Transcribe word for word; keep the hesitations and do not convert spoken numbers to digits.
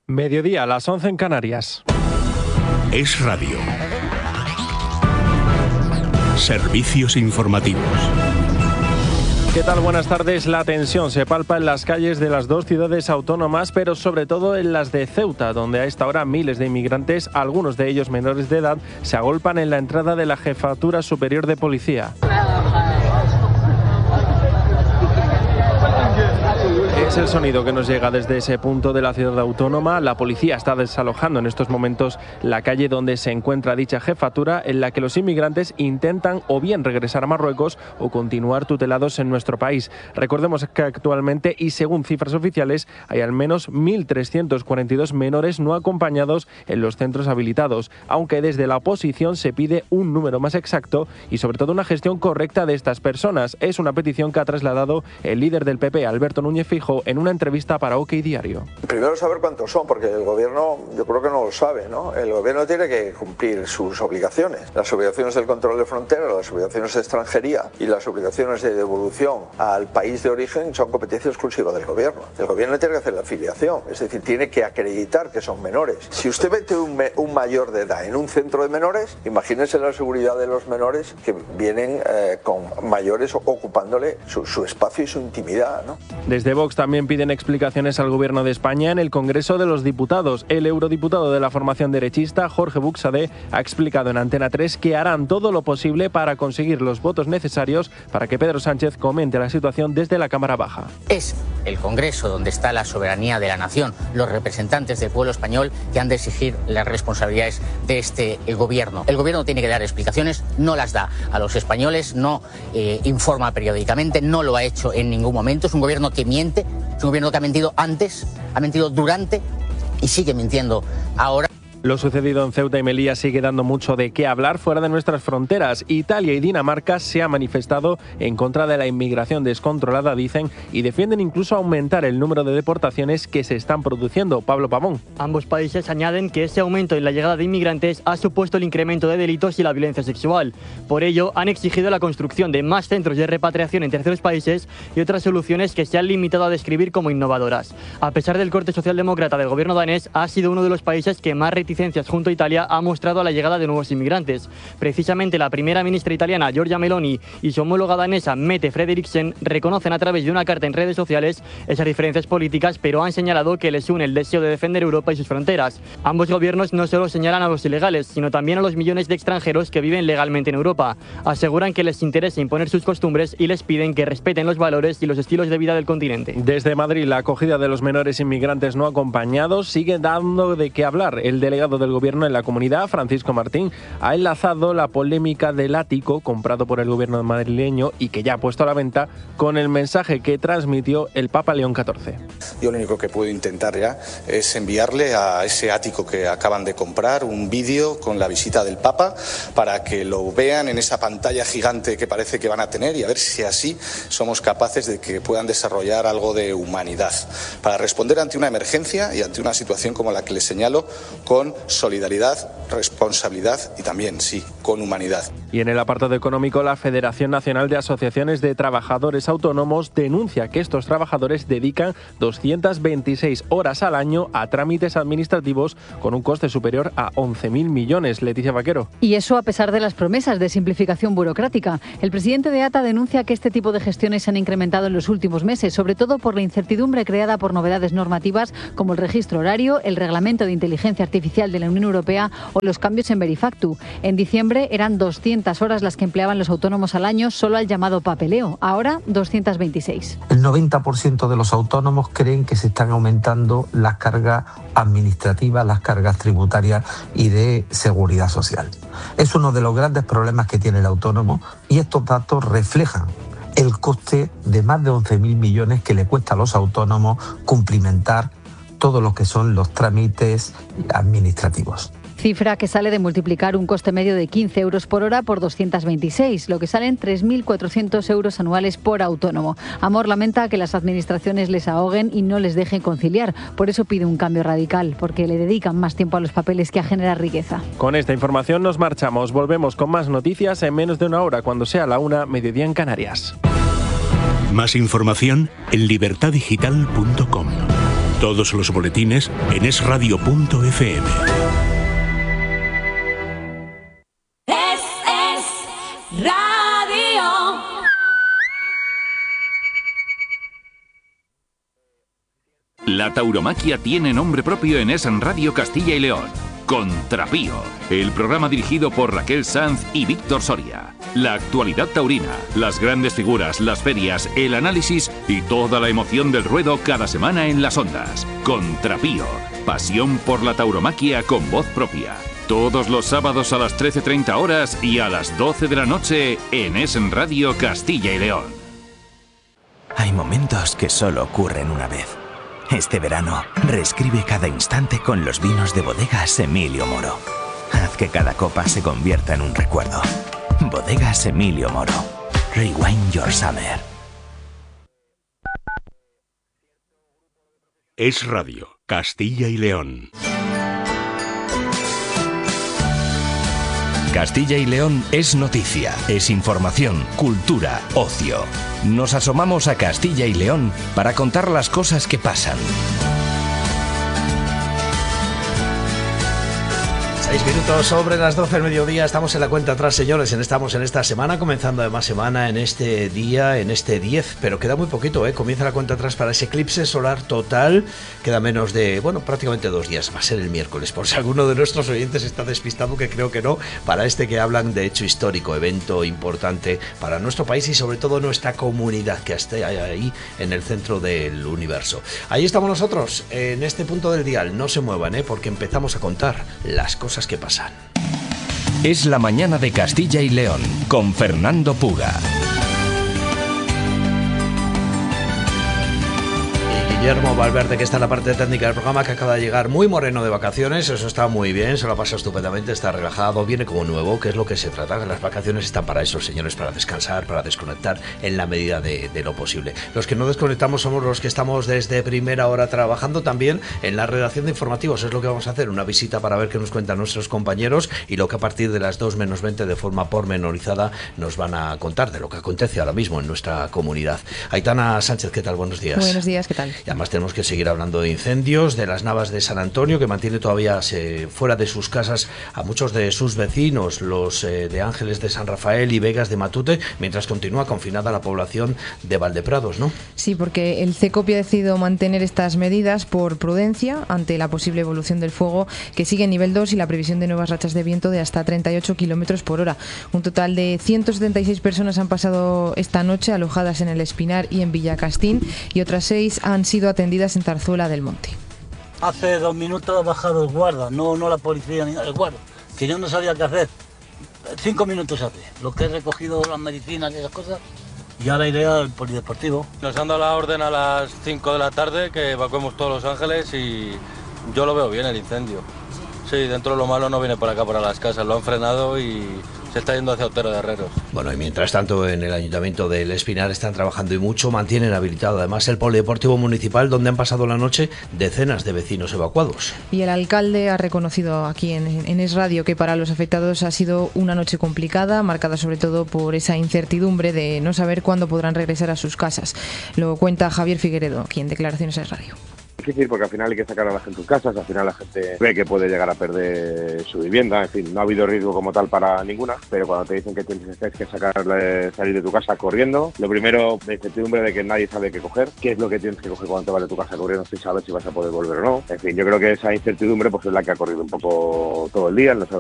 Mediodía, a las once en Canarias. Es Radio. Servicios informativos. ¿Qué tal? Buenas tardes. La tensión se palpa en las calles de las dos ciudades autónomas, pero sobre todo en las de Ceuta, donde a esta hora miles de inmigrantes, algunos de ellos menores de edad, se agolpan en la entrada de la Jefatura Superior de Policía. Es el sonido que nos llega desde ese punto de la ciudad autónoma. La policía está desalojando en estos momentos la calle donde se encuentra dicha jefatura, en la que los inmigrantes intentan o bien regresar a Marruecos o continuar tutelados en nuestro país. Recordemos que actualmente, y según cifras oficiales, hay al menos mil trescientos cuarenta y dos menores no acompañados en los centros habilitados, aunque desde la oposición se pide un número más exacto y sobre todo una gestión correcta de estas personas. Es una petición que ha trasladado el líder del P P, Alberto Núñez Feijóo, en una entrevista para OK Diario. Primero saber cuántos son, porque el gobierno yo creo que no lo sabe, ¿no? El gobierno tiene que cumplir sus obligaciones, las obligaciones del control de fronteras, las obligaciones de extranjería y las obligaciones de devolución al país de origen son competencia exclusiva del gobierno. El gobierno tiene que hacer la afiliación, es decir, tiene que acreditar que son menores. Si usted mete un, me, un mayor de edad en un centro de menores, imagínese la seguridad de los menores que vienen eh, con mayores ocupándole su, su espacio y su intimidad, ¿no? Desde Vox también piden explicaciones al Gobierno de España en el Congreso de los Diputados. El eurodiputado de la formación derechista, Jorge Buxadé, ha explicado en Antena tres que harán todo lo posible para conseguir los votos necesarios para que Pedro Sánchez comente la situación desde la Cámara Baja. Es el Congreso donde está la soberanía de la nación, los representantes del pueblo español que han de exigir las responsabilidades de este el Gobierno. El Gobierno tiene que dar explicaciones, no las da a los españoles, no eh, informa periódicamente, no lo ha hecho en ningún momento. Es un Gobierno que miente. Es un gobierno que ha mentido antes, ha mentido durante y sigue mintiendo ahora. Lo sucedido en Ceuta y Melilla sigue dando mucho de qué hablar fuera de nuestras fronteras. Italia y Dinamarca se han manifestado en contra de la inmigración descontrolada, dicen, y defienden incluso aumentar el número de deportaciones que se están produciendo. Pablo Pavón. Ambos países añaden que ese aumento en la llegada de inmigrantes ha supuesto el incremento de delitos y la violencia sexual. Por ello, han exigido la construcción de más centros de repatriación en terceros países y otras soluciones que se han limitado a describir como innovadoras. A pesar del corte socialdemócrata del gobierno danés, ha sido uno de los países que más reticencias junto a Italia ha mostrado a la llegada de nuevos inmigrantes. Precisamente la primera ministra italiana, Giorgia Meloni, y su homóloga danesa, Mette Frederiksen, reconocen a través de una carta en redes sociales esas diferencias políticas, pero han señalado que les une el deseo de defender Europa y sus fronteras. Ambos gobiernos no solo señalan a los ilegales, sino también a los millones de extranjeros que viven legalmente en Europa. Aseguran que les interesa imponer sus costumbres y les piden que respeten los valores y los estilos de vida del continente. Desde Madrid, la acogida de los menores inmigrantes no acompañados sigue dando de qué hablar. El delegado del Gobierno en la comunidad, Francisco Martín, ha enlazado la polémica del ático comprado por el gobierno madrileño y que ya ha puesto a la venta con el mensaje que transmitió el Papa León catorce. Yo lo único que puedo intentar ya es enviarle a ese ático que acaban de comprar un vídeo con la visita del Papa para que lo vean en esa pantalla gigante que parece que van a tener y a ver si así somos capaces de que puedan desarrollar algo de humanidad para responder ante una emergencia y ante una situación como la que les señalo con solidaridad, responsabilidad y también, sí, con humanidad. Y en el apartado económico, la Federación Nacional de Asociaciones de Trabajadores Autónomos denuncia que estos trabajadores dedican doscientas veintiséis horas al año a trámites administrativos con un coste superior a once mil millones. Leticia Vaquero. Y eso a pesar de las promesas de simplificación burocrática. El presidente de A T A denuncia que este tipo de gestiones se han incrementado en los últimos meses, sobre todo por la incertidumbre creada por novedades normativas como el registro horario, el reglamento de inteligencia artificial de la Unión Europea o los cambios en Verifactu. En diciembre eran doscientas horas las que empleaban los autónomos al año solo al llamado papeleo, ahora doscientas veintiséis. El noventa por ciento de los autónomos creen que se están aumentando las cargas administrativas, las cargas tributarias y de seguridad social. Es uno de los grandes problemas que tiene el autónomo y estos datos reflejan el coste de más de once mil millones que le cuesta a los autónomos cumplimentar todo lo que son los trámites administrativos. Cifra que sale de multiplicar un coste medio de quince euros por hora por doscientas veintiséis, lo que salen tres mil cuatrocientos euros anuales por autónomo. Amor lamenta que las administraciones les ahoguen y no les dejen conciliar. Por eso pide un cambio radical, porque le dedican más tiempo a los papeles que a generar riqueza. Con esta información nos marchamos. Volvemos con más noticias en menos de una hora, cuando sea la una, mediodía en Canarias. Más información en libertad digital punto com. Todos los boletines en es radio punto efe eme. Es, es radio. La tauromaquia tiene nombre propio en Es Radio Castilla y León. Contrapío, el programa dirigido por Raquel Sanz y Víctor Soria. La actualidad taurina, las grandes figuras, las ferias, el análisis y toda la emoción del ruedo cada semana en las ondas. Contrapío, pasión por la tauromaquia con voz propia. Todos los sábados a las trece treinta horas y a las doce de la noche en Es Radio Castilla y León. Hay momentos que solo ocurren una vez. Este verano, reescribe cada instante con los vinos de Bodegas Emilio Moro. Haz que cada copa se convierta en un recuerdo. Bodegas Emilio Moro. Rewind your summer. Es Radio, Castilla y León. Castilla y León es noticia, es información, cultura, ocio. Nos asomamos a Castilla y León para contar las cosas que pasan. Seis minutos sobre las doce del mediodía, estamos en la cuenta atrás, señores, estamos en esta semana, comenzando además semana en este día, en este diez, pero queda muy poquito, ¿eh? Comienza la cuenta atrás para ese eclipse solar total, queda menos de, bueno, prácticamente dos días, va a ser el miércoles, por si alguno de nuestros oyentes está despistado, que creo que no, para este que hablan de hecho histórico, evento importante para nuestro país y sobre todo nuestra comunidad, que esté ahí en el centro del universo. Ahí estamos nosotros, en este punto del dial, no se muevan, ¿eh? Porque empezamos a contar las cosas que pasan. Es la mañana de Castilla y León con Fernando Puga. Guillermo Valverde, que está en la parte técnica del programa, que acaba de llegar muy moreno de vacaciones, eso está muy bien, se lo pasa estupendamente, está relajado, viene como nuevo, que es lo que se trata. Las vacaciones están para eso, señores, para descansar, para desconectar en la medida de, de lo posible. Los que no desconectamos somos los que estamos desde primera hora trabajando también en la redacción de informativos, es lo que vamos a hacer, una visita para ver qué nos cuentan nuestros compañeros y lo que a partir de las dos menos veinte de forma pormenorizada nos van a contar de lo que acontece ahora mismo en nuestra comunidad. Aitana Sánchez, ¿qué tal? Buenos días. Buenos días, ¿qué tal? Y además tenemos que seguir hablando de incendios, de las Navas de San Antonio, que mantiene todavía se, fuera de sus casas a muchos de sus vecinos, los eh, de Ángeles de San Rafael y Vegas de Matute, mientras continúa confinada la población de Valdeprados, ¿no? Sí, porque el CECOPI ha decidido mantener estas medidas por prudencia ante la posible evolución del fuego, que sigue en nivel dos y la previsión de nuevas rachas de viento de hasta treinta y ocho kilómetros por hora. Un total de ciento setenta y seis personas han pasado esta noche alojadas en el Espinar y en Villacastín, y otras seis han sido atendidas en Zarzuela del Monte. Hace dos minutos ha bajado el guarda, no, no la policía ni el guarda, que yo no sabía qué hacer. Cinco minutos hace, lo que he recogido las medicinas y esas cosas, y ahora iré al polideportivo. Nos han dado la orden a las cinco de la tarde que evacuemos todos Los Ángeles y yo lo veo bien el incendio. Sí, dentro de lo malo no viene por acá, para las casas, lo han frenado y se está yendo hacia Otero de Herreros. Bueno, y mientras tanto en el Ayuntamiento del Espinar están trabajando y mucho, mantienen habilitado además el polideportivo municipal, donde han pasado la noche decenas de vecinos evacuados. Y el alcalde ha reconocido aquí en, en Es Radio que para los afectados ha sido una noche complicada, marcada sobre todo por esa incertidumbre de no saber cuándo podrán regresar a sus casas. Lo cuenta Javier Figueredo, aquí en Declaraciones Es Radio. Es difícil porque al final hay que sacar a la gente de sus casas, al final la gente ve que puede llegar a perder su vivienda, en fin, no ha habido riesgo como tal para ninguna, pero cuando te dicen que tienes que sacarle, salir de tu casa corriendo, lo primero, la incertidumbre de que nadie sabe qué coger, qué es lo que tienes que coger cuando te vas de tu casa corriendo, sin saber si vas a poder volver o no, en fin, yo creo que esa incertidumbre pues es la que ha corrido un poco todo el día, no